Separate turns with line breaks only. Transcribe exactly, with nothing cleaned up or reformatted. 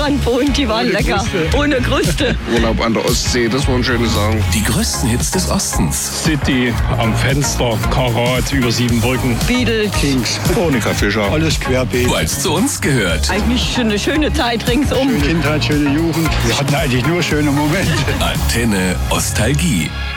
Strand wohnt, die waren
Ohne
lecker.
Kruste.
Ohne Kruste.
Urlaub an der Ostsee, das waren schöne Sachen.
Die größten Hits des Ostens.
City am Fenster, Karat über sieben Brücken.
Beatles.
Kings.
Monika Fischer.
Alles querbeet.
Weil es zu uns gehört.
Eigentlich schon eine schöne Zeit ringsum.
Schöne Kindheit, schöne Jugend. Wir hatten eigentlich nur schöne Momente.
Antenne Ostalgie.